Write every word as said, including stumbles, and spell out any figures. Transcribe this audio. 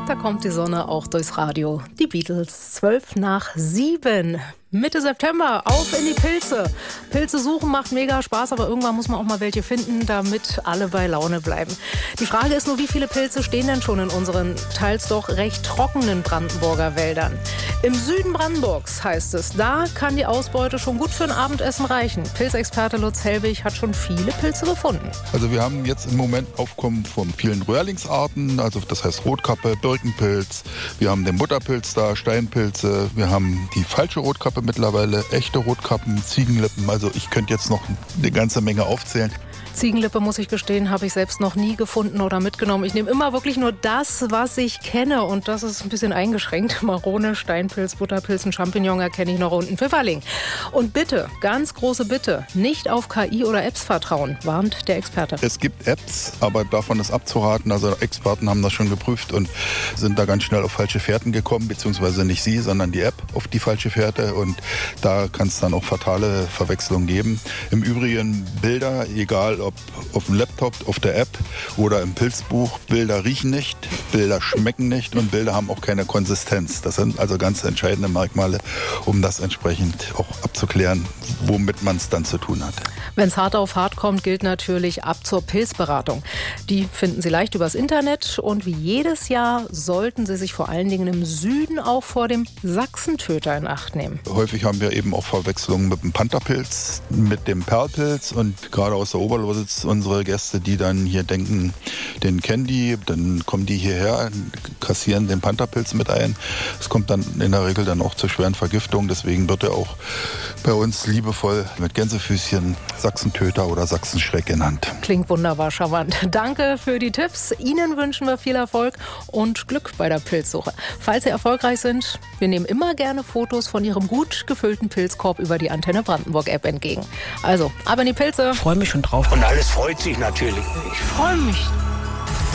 Da kommt die Sonne auch durchs Radio. Die Beatles, zwölf nach sieben. Mitte September, auf in die Pilze. Pilze suchen macht mega Spaß, aber irgendwann muss man auch mal welche finden, damit alle bei Laune bleiben. Die Frage ist nur, wie viele Pilze stehen denn schon in unseren teils doch recht trockenen Brandenburger Wäldern? Im Süden Brandenburgs heißt es, da kann die Ausbeute schon gut für ein Abendessen reichen. Pilzexperte Lutz Helbig hat schon viele Pilze gefunden. Also wir haben jetzt im Moment Aufkommen von vielen Röhrlingsarten, also das heißt Rotkappe, Birkenpilz, wir haben den Butterpilz da, Steinpilze, wir haben die falsche Rotkappe mittlerweile, echte Rotkappen, Ziegenlippen, also ich könnte jetzt noch eine ganze Menge aufzählen. Ziegenlippe, muss ich gestehen, habe ich selbst noch nie gefunden oder mitgenommen. Ich nehme immer wirklich nur das, was ich kenne. Und das ist ein bisschen eingeschränkt. Marone, Steinpilz, Butterpilz, ein Champignon erkenne ich noch und einen Pfifferling. Und bitte, ganz große Bitte, nicht auf K I oder Apps vertrauen, warnt der Experte. Es gibt Apps, aber davon ist abzuraten. Also Experten haben das schon geprüft und sind da ganz schnell auf falsche Fährten gekommen. Beziehungsweise nicht sie, sondern die App auf die falsche Fährte. Und da kann es dann auch fatale Verwechslungen geben. Im Übrigen Bilder, egal ob auf dem Laptop, auf der App oder im Pilzbuch. Bilder riechen nicht, Bilder schmecken nicht und Bilder haben auch keine Konsistenz. Das sind also ganz entscheidende Merkmale, um das entsprechend auch abzuklären, womit man es dann zu tun hat. Wenn es hart auf hart kommt, gilt natürlich ab zur Pilzberatung. Die finden Sie leicht übers Internet und wie jedes Jahr sollten Sie sich vor allen Dingen im Süden auch vor dem Sachsentöter in Acht nehmen. Häufig haben wir eben auch Verwechslungen mit dem Pantherpilz, mit dem Perlpilz und gerade aus der Oberlausitz unsere Gäste, die dann hier denken, den kennen die, dann kommen die hierher, kassieren den Pantherpilz mit ein. Es kommt dann in der Regel dann auch zu schweren Vergiftungen, deswegen wird er auch bei uns liebevoll mit Gänsefüßchen Sachsentöter oder Sachsenschreck genannt. Klingt wunderbar charmant. Danke für die Tipps. Ihnen wünschen wir viel Erfolg und Glück bei der Pilzsuche. Falls Sie erfolgreich sind, wir nehmen immer gerne Fotos von Ihrem gut gefüllten Pilzkorb über die Antenne Brandenburg App entgegen. Also, ab in die Pilze. Ich freue mich schon drauf. Und alles freut sich natürlich. Ich freue mich.